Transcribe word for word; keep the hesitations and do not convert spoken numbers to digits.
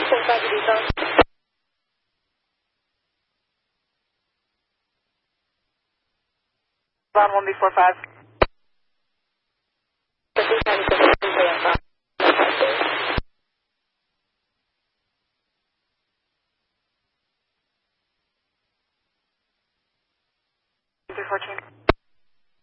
four five to be phone. One one B four five. Three fourteen.